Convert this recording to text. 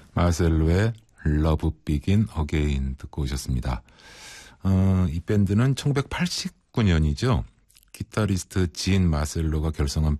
마셀로의 Love Begin Again 듣고 오셨습니다. 이 밴드는 1989년이죠. 기타리스트 진 마셀로가 결성한